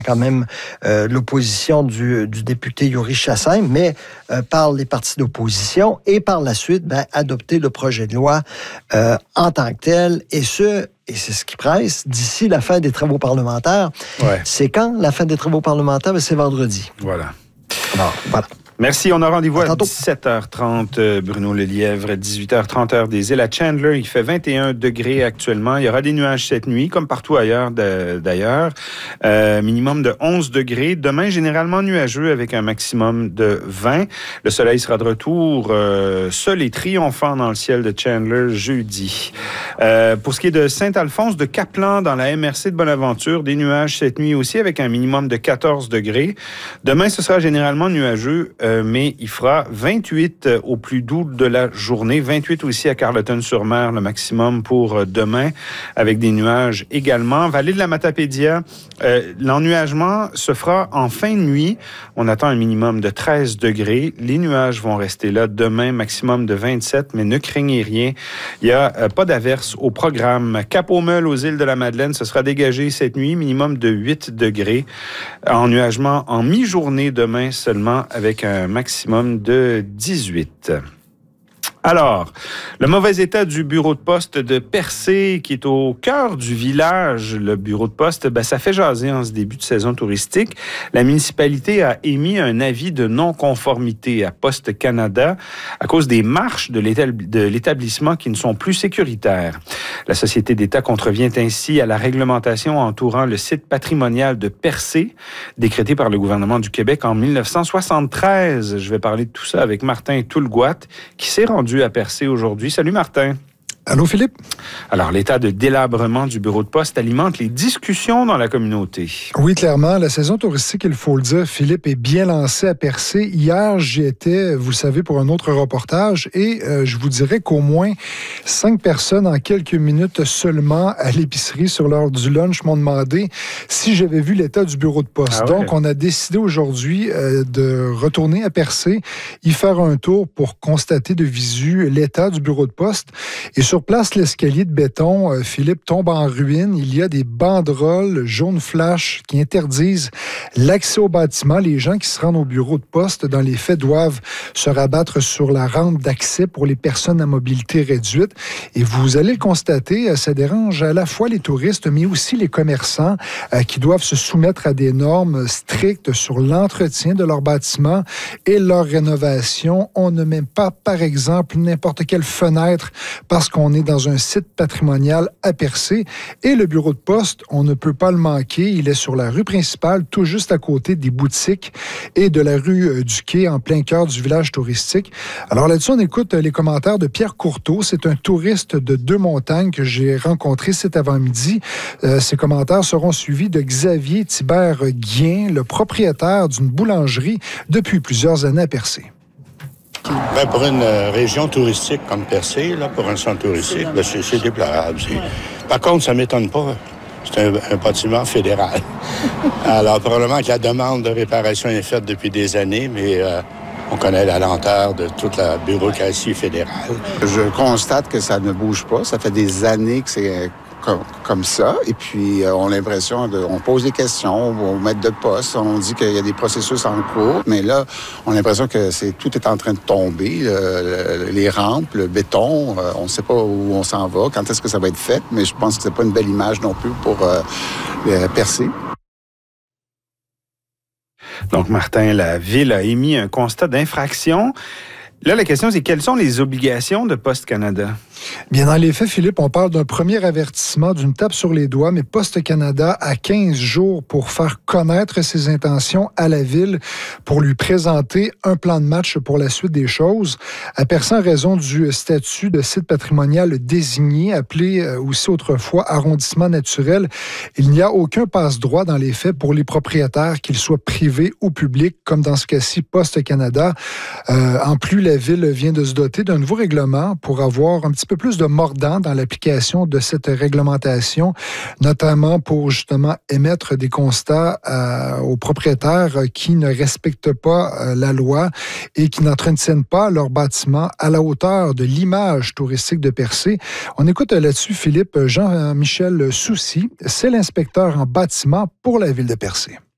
quand même l'opposition du député Yuri Chassin, mais par les partis d'opposition et par la suite, adopter le projet de loi en tant que tel, et c'est ce qui presse, d'ici la fin des travaux parlementaires. Ouais. C'est quand la fin des travaux parlementaires? C'est vendredi. Voilà. Alors, voilà. Merci. On a rendez-vous à tantôt. 17h30, Bruno Lelièvre, 18h30 heure des îles à Chandler. Il fait 21 degrés actuellement. Il y aura des nuages cette nuit, comme partout ailleurs d'ailleurs. Minimum de 11 degrés. Demain, généralement nuageux avec un maximum de 20. Le soleil sera de retour seul et triomphant dans le ciel de Chandler jeudi. Pour ce qui est de Saint-Alphonse de Caplan, dans la MRC de Bonaventure, des nuages cette nuit aussi avec un minimum de 14 degrés. Demain, ce sera généralement nuageux, mais il fera 28 au plus doux de la journée. 28 aussi à Carleton-sur-Mer, le maximum pour demain, avec des nuages également. Vallée de la Matapédia, l'ennuagement se fera en fin de nuit. On attend un minimum de 13 degrés. Les nuages vont rester là demain, maximum de 27, mais ne craignez rien. Il n'y a pas d'averse au programme. Cap-aux-Meules aux îles de la Madeleine, ce sera dégagé cette nuit, minimum de 8 degrés. Ennuagement en mi-journée demain seulement, avec un maximum de 18. Alors, le mauvais état du bureau de poste de Percé, qui est au cœur du village, le bureau de poste, ça fait jaser en ce début de saison touristique. La municipalité a émis un avis de non-conformité à Poste Canada à cause des marches de l'établissement qui ne sont plus sécuritaires. La Société d'État contrevient ainsi à la réglementation entourant le site patrimonial de Percé, décrété par le gouvernement du Québec en 1973. Je vais parler de tout ça avec Martin Toulgoat, qui s'est rendu à Percé aujourd'hui. Salut Martin. Allô Philippe? Alors, l'état de délabrement du bureau de poste alimente les discussions dans la communauté. Oui, clairement. La saison touristique, il faut le dire, Philippe, est bien lancée à Percé. Hier, j'y étais, vous le savez, pour un autre reportage et je vous dirais qu'au moins 5 personnes en quelques minutes seulement à l'épicerie sur l'heure du lunch m'ont demandé si j'avais vu l'état du bureau de poste. Ah ouais. Donc, on a décidé aujourd'hui de retourner à Percé, y faire un tour pour constater de visu l'état du bureau de poste. Et sur place, l'escalier de béton, Philippe, tombe en ruine. Il y a des banderoles jaunes flash qui interdisent l'accès au bâtiment. Les gens qui se rendent au bureau de poste, dans les faits, doivent se rabattre sur la rampe d'accès pour les personnes à mobilité réduite. Et vous allez le constater, ça dérange à la fois les touristes, mais aussi les commerçants qui doivent se soumettre à des normes strictes sur l'entretien de leur bâtiment et leur rénovation. On ne met pas, par exemple, n'importe quelle fenêtre parce qu'on est dans un site patrimonial à Percé. Et le bureau de poste, on ne peut pas le manquer. Il est sur la rue principale, tout juste à côté des boutiques et de la rue du Quai, en plein cœur du village touristique. Alors là-dessus, on écoute les commentaires de Pierre Courteau. C'est un touriste de Deux-Montagnes que j'ai rencontré cet avant-midi. Ces commentaires seront suivis de Xavier Thibert-Guien, le propriétaire d'une boulangerie depuis plusieurs années à Percé. Ben, pour une région touristique comme Percé, là, pour un centre touristique, ben, c'est déplorable. Par contre, ça ne m'étonne pas. C'est un bâtiment fédéral. Alors, probablement que la demande de réparation est faite depuis des années, mais on connaît la lenteur de toute la bureaucratie fédérale. Je constate que ça ne bouge pas. Ça fait des années que c'est comme ça. Et puis, on a l'impression on pose des questions au maître de poste. On dit qu'il y a des processus en cours. Mais là, on a l'impression que tout est en train de tomber. Les rampes, le béton, on ne sait pas où on s'en va, quand est-ce que ça va être fait. Mais je pense que c'est pas une belle image non plus pour Percé. Donc, Martin, la Ville a émis un constat d'infraction. Là, la question, c'est quelles sont les obligations de Poste Canada? Bien, dans les faits, Philippe, on parle d'un premier avertissement, d'une tape sur les doigts, mais Poste Canada a 15 jours pour faire connaître ses intentions à la Ville, pour lui présenter un plan de match pour la suite des choses. À Percé, en raison du statut de site patrimonial désigné, appelé aussi autrefois arrondissement naturel, il n'y a aucun passe-droit dans les faits pour les propriétaires, qu'ils soient privés ou publics, comme dans ce cas-ci, Poste Canada. En plus, la Ville vient de se doter d'un nouveau règlement pour avoir un petit peu plus de mordant dans l'application de cette réglementation, notamment pour justement émettre des constats aux propriétaires qui ne respectent pas la loi et qui n'entretiennent pas leur bâtiment à la hauteur de l'image touristique de Percé. On écoute là-dessus Philippe Jean-Michel Soucy, c'est l'inspecteur en bâtiment pour la Ville de Percé.